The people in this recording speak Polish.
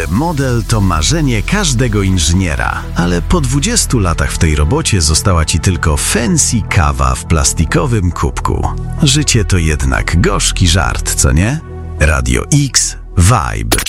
Model to marzenie każdego inżyniera, ale po 20 latach w tej robocie została ci tylko fancy kawa w plastikowym kubku. Życie to jednak gorzki żart, co nie? Radio X Vibe.